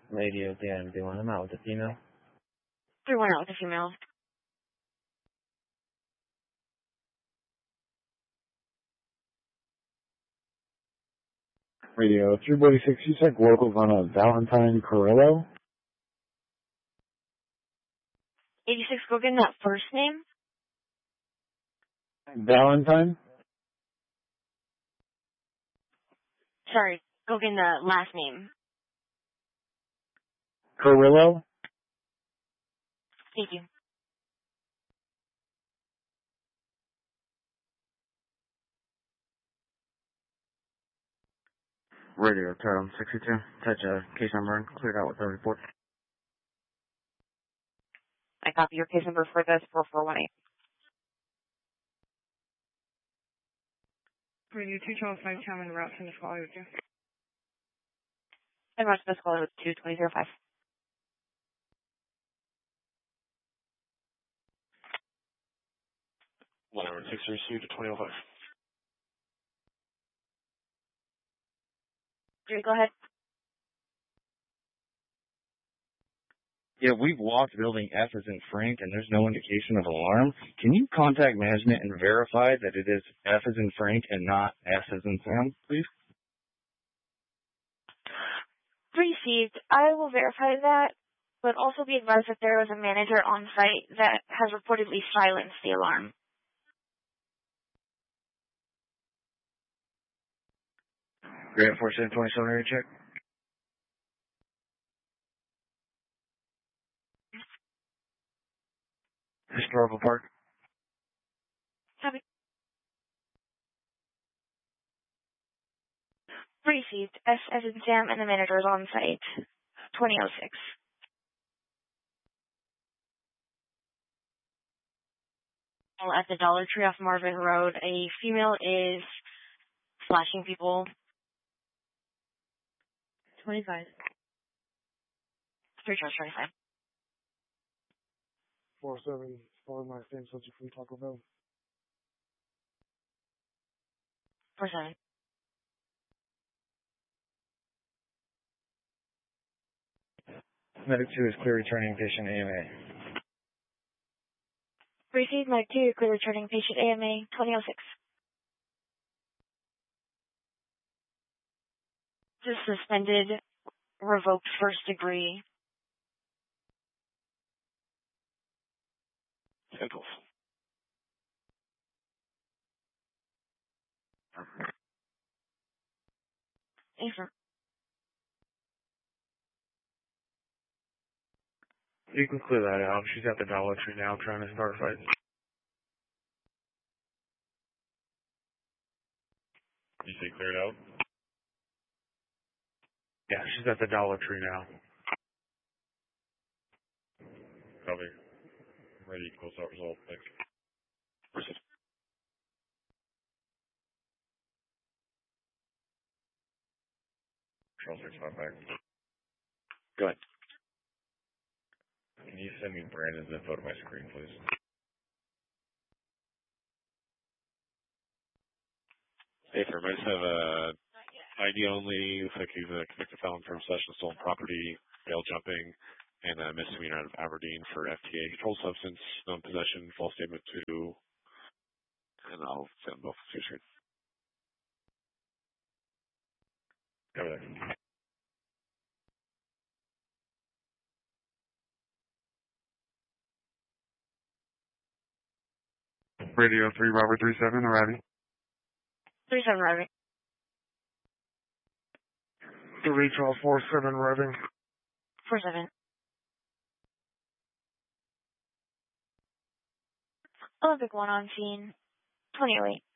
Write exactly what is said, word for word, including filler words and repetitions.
Lady of the end, doing them out with the female. three one out with the female. Radio three forty-six, you check locals on a Valentine Carrillo. eighty-six, go get that first name. Valentine? Sorry, go get the last name. Carrillo? Thank you. Radio Totem sixty-two, touch a case number and cleared out with the report. I copy your case number for this four four one eight. Radio two twelve five, Tom and route from the call with you. And route to this call with two twenty zero five. one hour six received to twenty oh five. Jerry, go ahead. Yeah, we've walked building F as in Frank, and there's no indication of alarm. Can you contact management and verify that it is F as in Frank and not S as in Sam, please? Received. I will verify that, but also be advised that there was a manager on site that has reportedly silenced the alarm. Grant four seven twenty-seven area check. Historical Park. Copy. Received. S as in Sam and the manager is on site. twenty oh six. At the Dollar Tree off Marvin Road, a female is flashing people. twenty-five. Three charge twenty-five. four seven, following my same subject from Taco Bell. Four seven. Medic two is clear returning patient A M A. Received. Medic two, clear returning patient A M A twenty oh six. Just suspended, revoked first degree. Central. Thanks, sir. You can clear that out. She's at the Dollar Tree now trying to start fighting. You say cleared out? Yeah, she's at the Dollar Tree now. Copy. Ready, close out result. Thanks. Proceed. Charles six five back. Go ahead. Can you send me Brandon's info to my screen, please? Hey, firm. I just have a I D only. Looks like he's a convicted felon for possession of stolen property, bail jumping, and a misdemeanor out of Aberdeen for F T A, controlled substance, non-possession, false statement to, and I'll send them both to your screen. Over there. Radio three, Robert three seven, arriving. three seven, arriving. three twelve four seven, arriving. four seven. Olympic one on scene. twenty oh eight.